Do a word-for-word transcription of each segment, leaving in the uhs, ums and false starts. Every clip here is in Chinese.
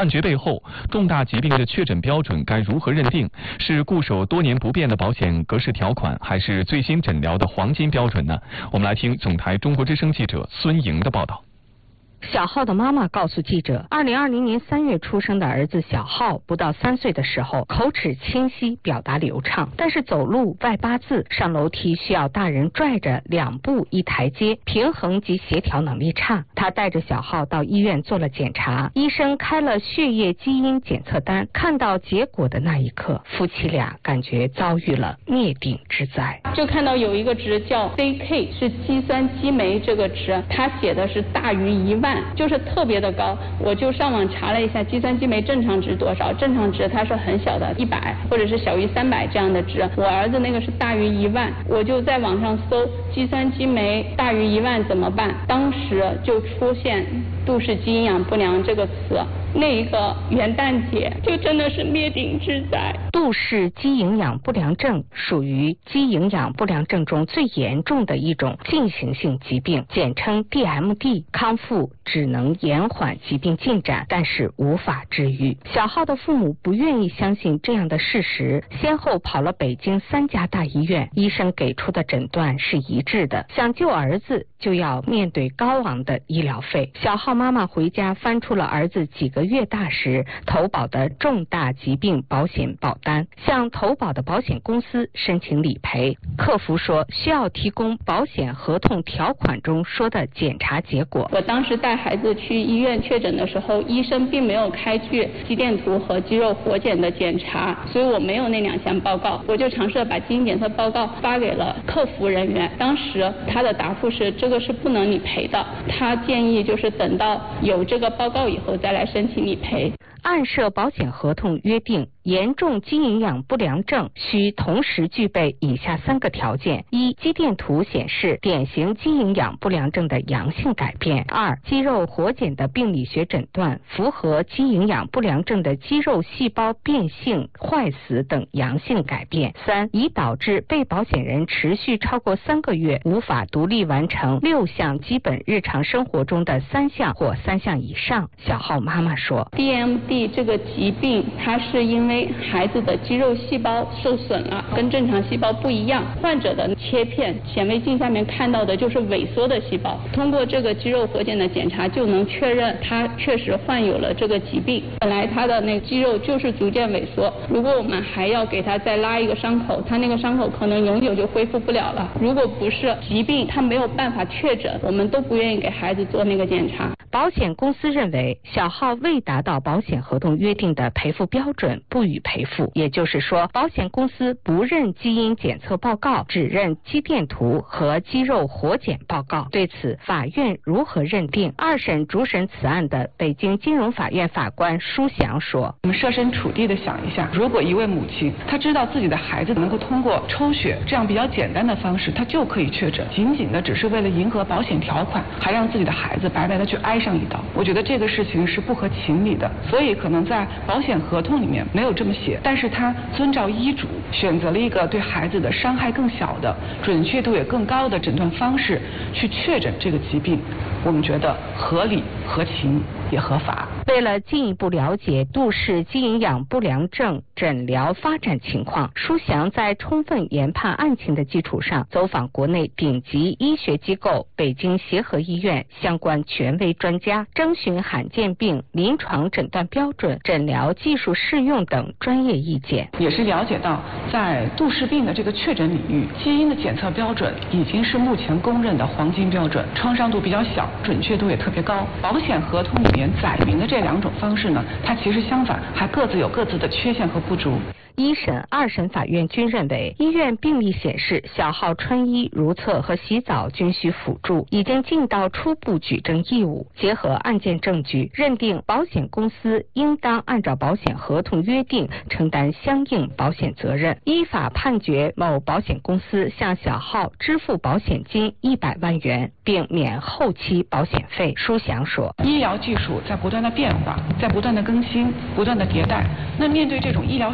判决背后，重大疾病的确诊标准该如何认定？是固守多年不变的保险格式条款，还是最新诊疗的黄金标准呢？我们来听总台中国之声记者孙莹的报道。 小浩的妈妈告诉记者，二零二零年三月出生的儿子小浩不到三岁的时候，口齿清晰，表达流畅，但是走路外八字，上楼梯需要大人拽着两步一台阶，平衡及协调能力差。他带着小浩到医院做了检查，医生开了血液基因检测单，看到结果的那一刻，夫妻俩感觉遭遇了灭顶之灾。 就看到有一个值叫 C K， 是肌酸激酶这个值，他写的是大于一万。就是特别的高，我就上网查了一下肌酸激酶正常值多少，正常值它是很小的，一百或者是小于三百这样的值。我儿子那个是大于一万，我就在网上搜肌酸激酶大于一万怎么办？当时就出现杜氏肌营养不良这个词，那一个元旦节就真的是灭顶之灾。 杜氏肌营养不良症属于肌营养不良症中最严重的一种进行性疾病，简称 D M D， 康复只能延缓疾病进展，但是无法治愈。小浩的父母不愿意相信这样的事实，先后跑了北京三家大医院，医生给出的诊断是一致的，想救儿子就要面对高昂的医疗费。小浩妈妈回家翻出了儿子几个月大时投保的重大疾病保险保单，向投保的保险公司申请理赔。客服说需要提供保险合同条款中说的检查结果。 我当时带孩子去医院确诊的时候，医生并没有开具肌电图和肌肉活检的检查，所以我没有那两项报告，我就尝试把基因检测报告发给了客服人员。当时他的答复是这个是不能理赔的，他建议就是等到有这个报告以后再来申请理赔。 按涉保险合同约定，严重肌营养不良症需同时具备以下三个条件：一、肌电图显示典型肌营养不良症的阳性改变；二、肌肉活检的病理学诊断符合肌营养不良症的肌肉细胞变性、坏死等阳性改变；三、已导致被保险人持续超过三个月无法独立完成六项基本日常生活中的三项或三项以上。小浩妈妈说 D M D这个疾病它是因为孩子的肌肉细胞受损了，跟正常细胞不一样，患者的切片显微镜下面看到的就是萎缩的细胞，通过这个肌肉活检的检查就能确认他确实患有了这个疾病。本来他的那个肌肉就是逐渐萎缩，如果我们还要给他再拉一个伤口，他那个伤口可能永久就恢复不了了。如果不是疾病他没有办法确诊，我们都不愿意给孩子做那个检查。 保险公司认为小浩未达到保险合同约定的赔付标准，不予赔付，也就是说保险公司不认基因检测报告，只认肌电图和肌肉活检报告。对此法院如何认定？二审主审此案的北京金融法院法官舒祥说， 我们设身处地的想一下，如果一位母亲她知道自己的孩子能够通过抽血这样比较简单的方式她就可以确诊，仅仅的只是为了迎合保险条款，还让自己的孩子白白的去挨上一刀，我觉得这个事情是不合情理的。所以可能在保险合同里面没有这么写，但是他遵照医嘱选择了一个对孩子的伤害更小的、准确度也更高的诊断方式去确诊这个疾病，我们觉得合理、合情也合法。 为了进一步了解杜氏肌营养不良症诊疗发展情况，舒祥在充分研判案情的基础上，走访国内顶级医学机构北京协和医院相关权威专家，征询罕见病临床诊断标准、诊疗技术适用等专业意见。 也是了解到，在杜氏病的这个确诊领域，基因的检测标准已经是目前公认的黄金标准，创伤度比较小，准确度也特别高。保险合同里面载明的这两种方式呢，它其实相反，还各自有各自的缺陷和不足。 一审、二审法院均认为，医院病历显示小浩穿衣、如厕和洗澡均需辅助，已经尽到初步举证义务。结合案件证据，认定保险公司应当按照保险合同约定承担相应保险责任，依法判决某保险公司向小浩支付保险金一百万元，并免后期保险费。舒祥说， 医疗技术在不断的变化，在不断的更新，不断的迭代。那面对这种医疗实践的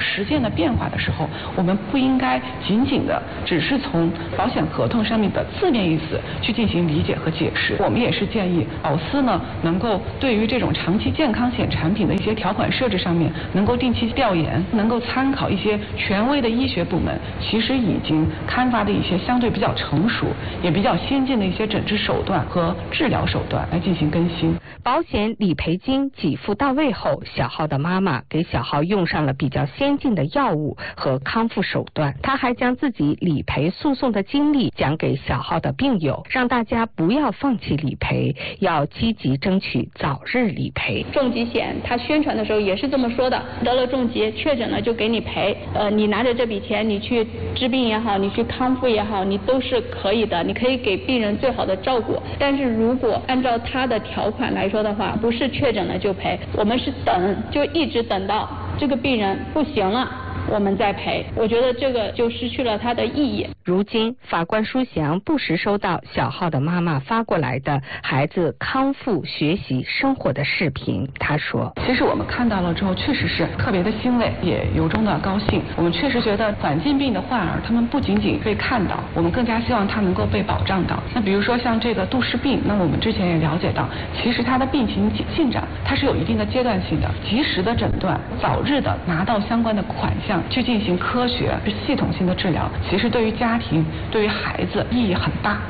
的变化的时候，我们不应该仅仅的只是从保险合同上面的字面意思去进行理解和解释。我们也是建议保司呢，能够对于这种长期健康险产品的一些条款设置上面，能够定期调研，能够参考一些权威的医学部门，其实已经刊发的一些相对比较成熟也比较先进的一些诊治手段和治疗手段来进行更新。 保险理赔金给付到位后，小浩的妈妈给小浩用上了比较先进的药物和康复手段。她还将自己理赔诉讼的经历讲给小浩的病友，让大家不要放弃理赔，要积极争取早日理赔。 重疾险他宣传的时候也是这么说的，得了重疾确诊了就给你赔，呃，你拿着这笔钱你去治病也好，你去康复也好，你都是可以的，你可以给病人最好的照顾。但是如果按照他的条款来说的话，不是确诊了就赔，我们是等，就一直等到这个病人不行了我们再赔，我觉得这个就失去了它的意义。 如今法官舒祥不时收到小浩的妈妈发过来的孩子康复、学习、生活的视频，他说， 其实我们看到了之后确实是特别的欣慰，也由衷的高兴。我们确实觉得罕见病的患儿他们不仅仅被看到，我们更加希望他能够被保障到。那比如说像这个杜氏病，那我们之前也了解到，其实他的病情进展它是有一定的阶段性的，及时的诊断，早日的拿到相关的款项去进行科学系统性的治疗，其实对于家庭对于孩子意义很大。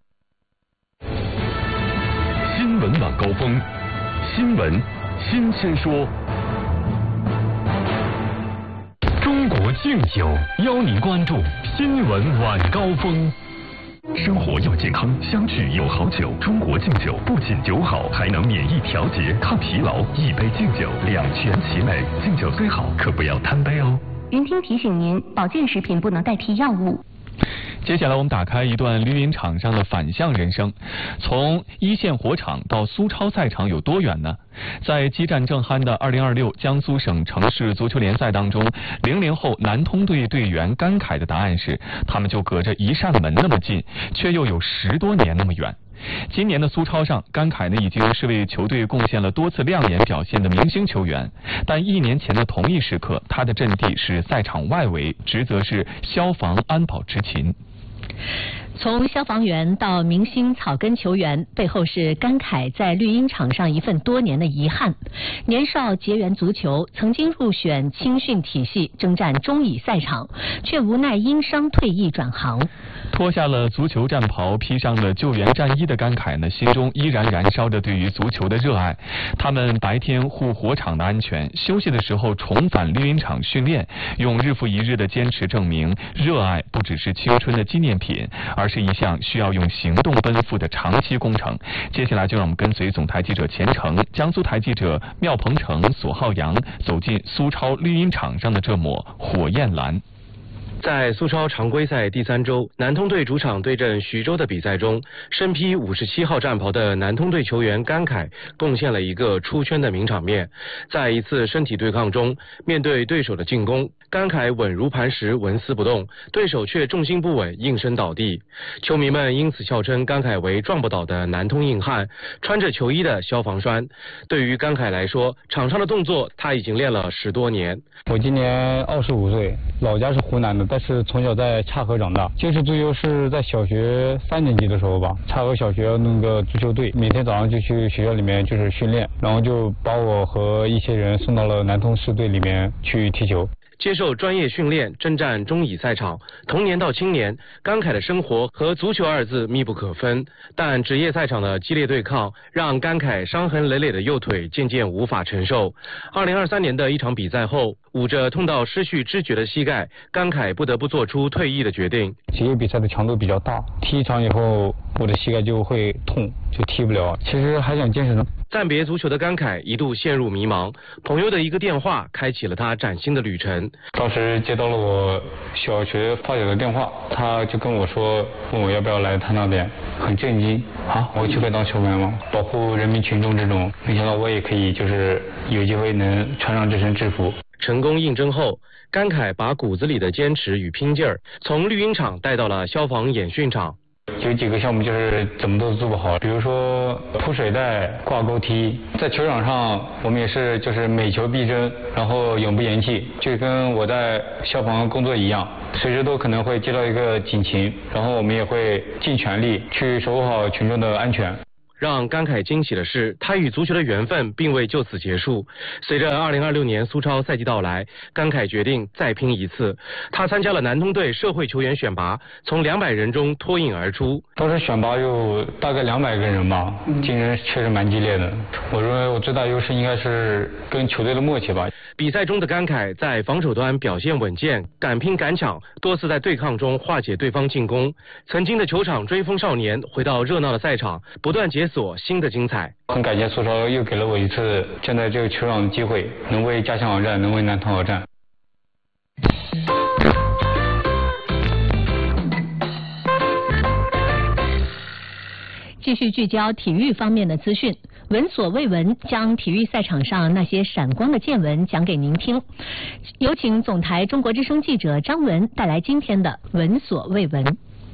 新闻晚高峰，新闻新鲜说。中国敬酒邀您关注新闻晚高峰。生活要健康，相聚有好酒。中国敬酒不仅酒好，还能免疫调节、抗疲劳。一杯敬酒，两全其美。敬酒虽好，可不要贪杯哦。 云听提醒您，保健食品不能代替药物。 接下来我们打开一段绿茵场上的反向人生。从一线火场到苏超赛场有多远呢？在激战正酣的二零二六江苏省城市足球联赛当中，零零后南通队队员甘凯的答案是，他们就隔着一扇门那么近，却又有十多年那么远。今年的苏超上，甘凯呢已经是为球队贡献了多次亮眼表现的明星球员，但一年前的同一时刻，他的阵地是赛场外围，职责是消防安保执勤。 从消防员到明星草根球员，背后是甘凯在绿茵场上一份多年的遗憾。年少结缘足球，曾经入选青训体系，征战中乙赛场，却无奈因伤退役转行。 脱下了足球战袍，披上了救援战衣的甘凯呢，心中依然燃烧着对于足球的热爱。他们白天护火场的安全，休息的时候重返绿茵场训练，用日复一日的坚持证明，热爱不只是青春的纪念品，而是一项需要用行动奔赴的长期工程。接下来就让我们跟随总台记者钱程、江苏台记者廖鹏程、索浩洋走进苏超绿茵场上的这抹火焰蓝。 在苏超常规赛第三周，南通队主场对阵徐州的比赛中，身披五十七号战袍的南通队球员甘凯贡献了一个出圈的名场面。在一次身体对抗中，面对对手的进攻，甘凯稳如磐石，纹丝不动，对手却重心不稳，应声倒地。球迷们因此笑称甘凯为撞不倒的南通硬汉，穿着球衣的消防栓。对于甘凯来说，场上的动作他已经练了十多年。 我今年二十五岁，老家是湖南的，但是从小在洽河长大。接触足球是在小学三年级的时候吧，洽河小学弄个足球队，每天早上就去学校里面就是训练，然后就把我和一些人送到了南通市队里面去踢球。 接受专业训练，征战中乙赛场。童年到青年，甘凯的生活和足球二字密不可分。但职业赛场的激烈对抗，让甘凯伤痕累累的右腿渐渐无法承受。二零二三年的一场比赛后，捂着痛到失去知觉的膝盖，甘凯不得不做出退役的决定。 职业比赛的强度比较大，踢一场以后，我的膝盖就会痛，就踢不了。其实还想坚持呢。 暂别足球的甘凯一度陷入迷茫，朋友的一个电话开启了他崭新的旅程。 当时接到了我小学发小的电话，他就跟我说，问我要不要来他那边，很震惊啊！我就该当球员吗？保护人民群众这种，没想到我也可以，就是有机会能穿上这身制服。 成功应征后，甘凯把骨子里的坚持与拼劲儿从绿茵场带到了消防演训场。 有几个项目就是怎么都做不好，比如说铺水带、挂钩踢，在球场上我们也是就是每球必争，然后永不言弃，就跟我在消防工作一样，随时都可能会接到一个警情，然后我们也会尽全力去守护好群众的安全。 让甘凯惊喜的是，他与足球的缘分并未就此结束。随着二零二六年苏超赛季到来，甘凯决定再拼一次。他参加了南通队社会球员选拔，从两百人中脱颖而出。 当时选拔有大概两百个人吧，竞争确实蛮激烈的。我认为我最大优势应该是跟球队的默契吧。 比赛中的甘凯在防守端表现稳健，敢拼敢抢，多次在对抗中化解对方进攻。曾经的球场追风少年回到热闹的赛场，不断解锁新的精彩。 很感谢苏超又给了我一次站在这个球场的机会，能为家乡而战，能为南通而战。 继续聚焦体育方面的资讯，闻所未闻，将体育赛场上那些闪光的见闻讲给您听。有请总台中国之声记者张文带来今天的闻所未闻。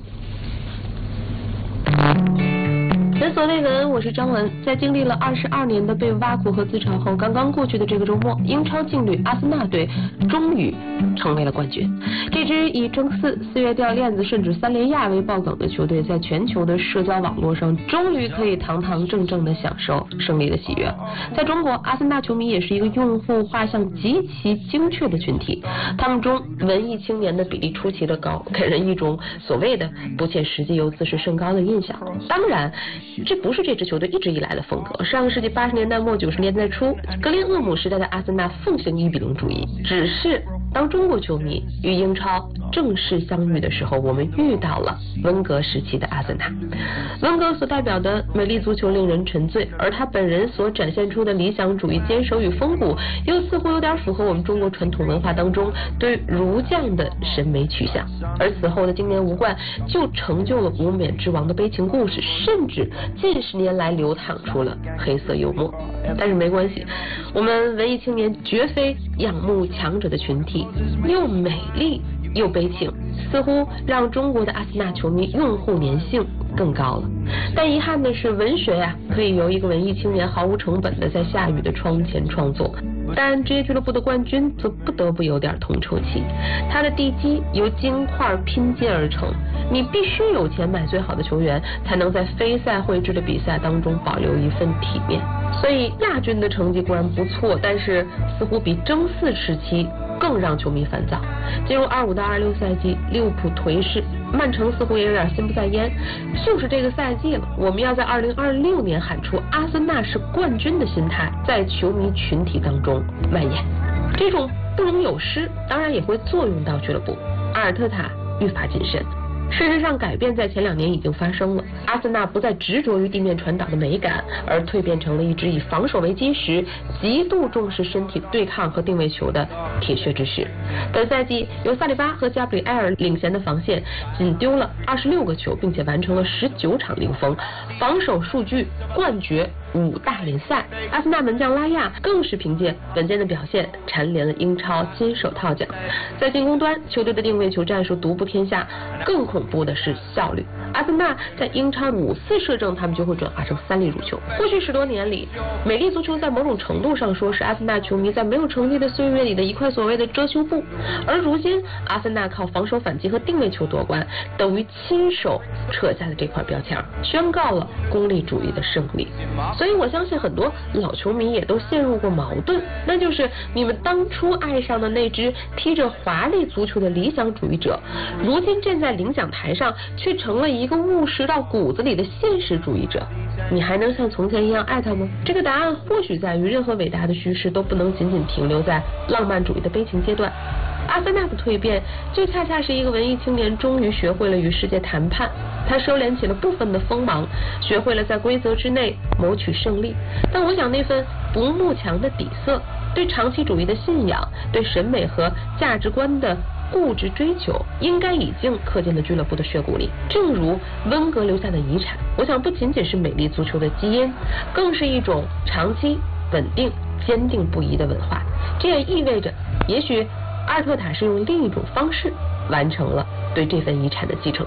闻所未闻，我是张文。在经历了二十二年的被挖苦和自嘲后，刚刚过去的这个周末，英超劲旅阿森纳队终于成为了冠军。这支以争四、四月掉链子甚至三连亚为爆梗的球队，在全球的社交网络上终于可以堂堂正正的享受胜利的喜悦。在中国，阿森纳球迷也是一个用户画像极其精确的群体，他们中文艺青年的比例出奇的高，给人一种所谓的不切实际又自视甚高的印象。当然，这不是这支球队一直以来的风格。上个世纪八十年代末九十年代初，格林厄姆时代的阿森纳奉行一比零主义。只是当中国球迷与英超正式相遇的时候，我们遇到了温格时期的阿森纳。温格所代表的美丽足球令人沉醉，而他本人所展现出的理想主义坚守与风骨，又似乎有点符合我们中国传统文化当中对儒将的审美取向。而此后的今年无冠，就成就了无冕之王的悲情故事，甚至近十年来流淌出了黑色幽默。但是没关系，我们文艺青年绝非仰慕强者的群体，又美丽又悲情，似乎让中国的阿森纳球迷用户粘性更高了。但遗憾的是，文学呀、啊，可以由一个文艺青年毫无成本的在下雨的窗前创作，但职业俱乐部的冠军则不得不有点铜臭气。他的地基由金块拼接而成，你必须有钱买最好的球员，才能在非赛会制的比赛当中保留一份体面。所以亚军的成绩固然不错，但是似乎比争四时期更让球迷烦躁。进入二五到二六赛季，利物浦颓势，曼城似乎也有点心不在焉。就是这个赛季了，我们要在二零二六年喊出阿森纳是冠军的心态，在球迷群体当中蔓延。这种不容有失，当然也会作用到俱乐部。阿尔特塔愈发谨慎。事实上，改变在前两年已经发生了。阿森纳不再执着于地面传导的美感，而蜕变成了一支以防守为基石、极度重视身体对抗和定位球的铁血之师。本赛季由萨里巴和加布里埃尔领衔的防线仅丢了二十六个球，并且完成了十九场零封，防守数据冠绝五大联赛。阿森纳门将拉亚更是凭借本届的表现蝉联了英超金手套奖。在进攻端，球队的定位球战术独步天下，更恐怖的是效率。阿森纳在英超五次射正，他们就会转化成三粒入球。过去十多年里，美丽足球在某种程度上说是阿森纳球迷在没有成绩的岁月里的一块所谓的遮羞布，而如今阿森纳靠防守反击和定位球夺冠，等于亲手扯下了这块标签，宣告了功利主义的胜利。所以我相信很多老球迷也都陷入过矛盾，那就是你们当初爱上的那支踢着华丽足球的理想主义者，如今站在领奖台上却成了一个务实到骨子里的现实主义者，你还能像从前一样爱他吗？这个答案或许在于任何伟大的叙事都不能仅仅停留在浪漫主义的悲情阶段。阿森纳的蜕变就恰恰是一个文艺青年终于学会了与世界谈判，他收敛起了部分的锋芒，学会了在规则之内谋取胜利。但我想那份不慕强的底色，对长期主义的信仰，对审美和价值观的固执追求，应该已经刻进了俱乐部的血骨里。正如温格留下的遗产，我想不仅仅是美丽足球的基因，更是一种长期稳定坚定不移的文化。这也意味着也许阿尔特塔是用另一种方式完成了对这份遗产的继承吧。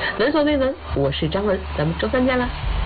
闻所未闻，我是张文，咱们周三见了。